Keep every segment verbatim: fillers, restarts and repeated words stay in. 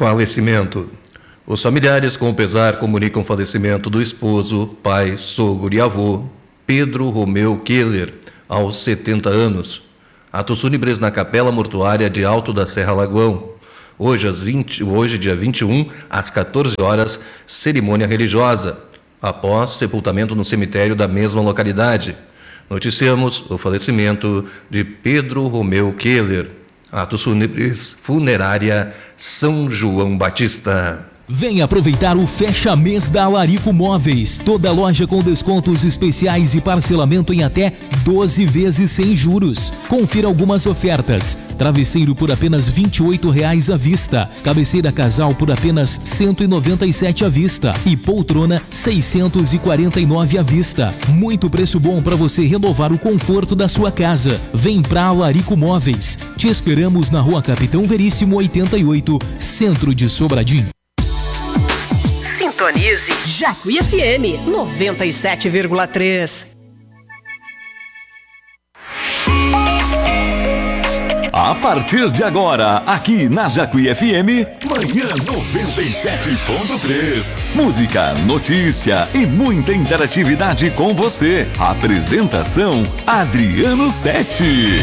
Falecimento. Os familiares, com pesar, comunicam o falecimento do esposo, pai, sogro e avô, Pedro Romeu Keller, aos setenta anos. Atos fúnebres na Capela Mortuária de Alto da Serra Lagoão. Hoje, às vinte, hoje, dia vinte e um, às quatorze horas, cerimônia religiosa, após sepultamento no cemitério da mesma localidade. Noticiamos o falecimento de Pedro Romeu Keller. Atos fúnebres, funerária São João Batista. Vem aproveitar o Fecha Mês da Alarico Móveis. Toda loja com descontos especiais e parcelamento em até doze vezes sem juros. Confira algumas ofertas. Travesseiro por apenas vinte e oito reais à vista. Cabeceira casal por apenas cento e noventa e sete à vista. E poltrona seiscentos e quarenta e nove à vista. Muito preço bom para você renovar o conforto da sua casa. Vem pra Alarico Móveis. Te esperamos na Rua Capitão Veríssimo oitenta e oito, Centro de Sobradinho. Sintonize Jacuí F M noventa e sete vírgula três. A partir de agora, aqui na Jacuí F M, Manhã noventa e sete ponto três. Música, notícia e muita interatividade com você. Apresentação, Adriano Sete.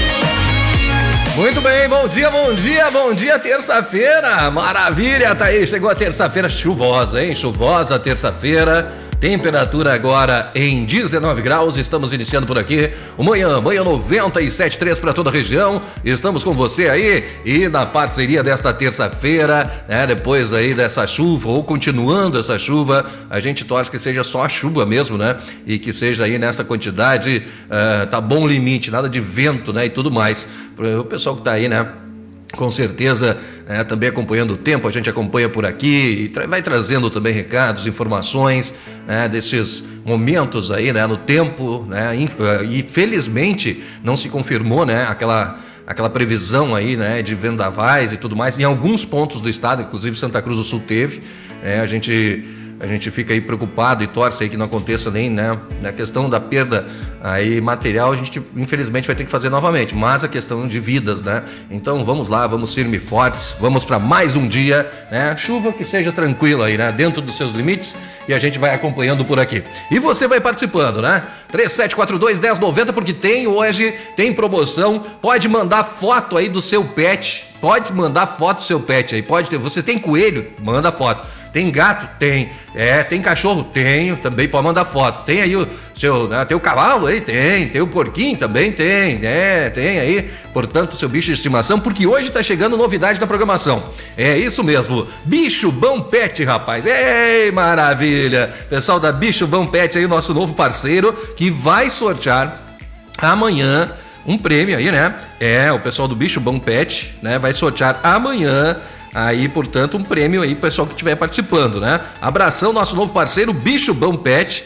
Muito bem, bom dia, bom dia, bom dia, terça-feira, maravilha, tá aí, chegou a terça-feira chuvosa, hein, chuvosa terça-feira, temperatura agora em dezenove graus, estamos iniciando por aqui o Manhã, Manhã noventa e sete ponto três para toda a região, estamos com você aí e na parceria desta terça-feira, né, depois aí dessa chuva ou continuando essa chuva, a gente torce que seja só a chuva mesmo, né, e que seja aí nessa quantidade, uh, tá bom limite, nada de vento, né, e tudo mais, o pessoal que tá aí, né, com certeza, é, também acompanhando o tempo, a gente acompanha por aqui e tra- vai trazendo também recados, informações, né, desses momentos aí, né, no tempo, né, e, e felizmente não se confirmou, né, aquela, aquela previsão aí, né, de vendavais e tudo mais, em alguns pontos do estado, inclusive Santa Cruz do Sul teve, é, a gente... A gente fica aí preocupado e torce aí que não aconteça nem, né, na questão da perda aí material, a gente infelizmente vai ter que fazer novamente, mas a questão de vidas, né, então vamos lá, vamos firme e fortes, vamos para mais um dia, né, chuva que seja tranquila aí, né, dentro dos seus limites e a gente vai acompanhando por aqui. E você vai participando, né, três sete quatro dois, um zero nove zero, porque tem hoje, tem promoção, pode mandar foto aí do seu pet, pode mandar foto do seu pet aí, pode ter, você tem coelho? Manda foto. Tem gato? Tem. É, tem cachorro? Tenho, também pode mandar foto. Tem aí o seu, né, tem o cavalo aí? Tem. Tem o porquinho? Também tem, né? Tem aí, portanto, o seu bicho de estimação, porque hoje tá chegando novidade na programação. É isso mesmo, Bicho Bom Pet, rapaz. Ei, maravilha! Pessoal da Bicho Bom Pet aí, nosso novo parceiro, que vai sortear amanhã um prêmio aí, né? É, o pessoal do Bicho Bom Pet, né? Vai sortear amanhã aí, portanto, um prêmio aí pro pessoal que estiver participando, né? Abração, nosso novo parceiro, Bicho Bom Pet.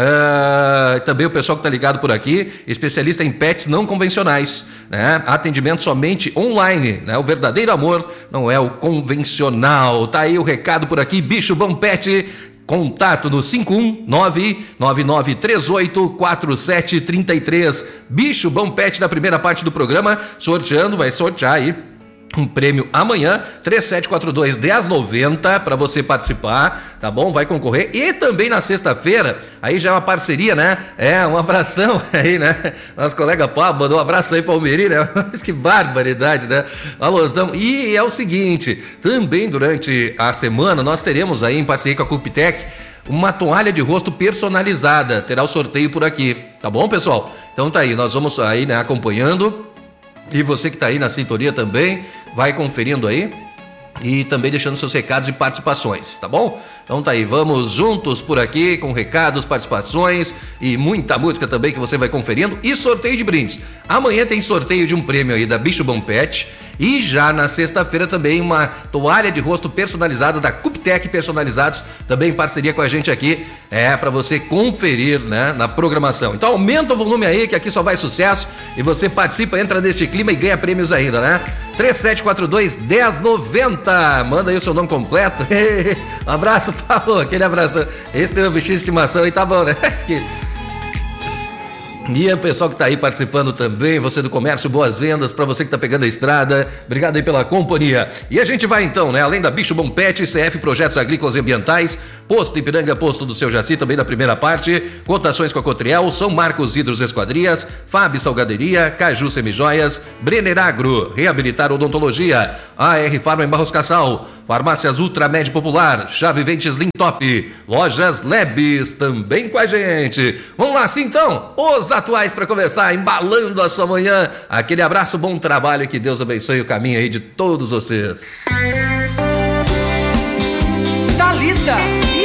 Uh, também o pessoal que tá ligado por aqui, especialista em pets não convencionais, né? Atendimento somente online, né? O verdadeiro amor não é o convencional. Tá aí o recado por aqui, Bicho Bom Pet. Contato no cinco um nove nove nove três oito quatro sete três três. Bicho Bom Pet na primeira parte do programa, sorteando, vai sortear aí um prêmio amanhã, três sete quatro dois, um zero nove zero para você participar, tá bom? Vai concorrer. E também na sexta-feira, aí já é uma parceria, né? É, um abração aí, né? Nosso colega Pablo mandou um abraço aí para o Almeri, né? Mas que barbaridade, né? Alôzão. E é o seguinte, também durante a semana nós teremos aí em parceria com a Cuptec uma toalha de rosto personalizada, terá o sorteio por aqui, tá bom, pessoal? Então tá aí, nós vamos aí, né, acompanhando. E você que está aí na sintonia também, vai conferindo aí e também deixando seus recados e participações, tá bom? Então tá aí, vamos juntos por aqui com recados, participações e muita música também que você vai conferindo e sorteio de brindes. Amanhã tem sorteio de um prêmio aí da Bicho Bom Pet e já na sexta-feira também uma toalha de rosto personalizada da Cuptec Personalizados, também em parceria com a gente aqui, é para você conferir, né, na programação. Então aumenta o volume aí que aqui só vai sucesso e você participa, entra nesse clima e ganha prêmios ainda, né? três sete quatro dois, um zero nove zero, manda aí o seu nome completo. Um abraço, Paulo, aquele abraço. Esse tem um bichinho de estimação aí, tá bom, né? E o pessoal que tá aí participando também, você do comércio, boas vendas, para você que tá pegando a estrada, obrigado aí pela companhia. E a gente vai então, né, além da Bicho Bom Pet, C F Projetos Agrícolas e Ambientais, Posto Ipiranga, Posto do Seu Jaci, também da primeira parte, cotações com a Cotriel, São Marcos Hidros Esquadrias, Fábio Salgaderia, Caju Semijoias, Brenner Agro, Reabilitar Odontologia, A R Farma em Barros Cassal, Farmácias Ultramed Popular, Chave Ventes Lintop, Lojas Lebes, também com a gente. Vamos lá, sim, então, os atuais para começar, embalando a sua manhã. Aquele abraço, bom trabalho e que Deus abençoe o caminho aí de todos vocês. Thalita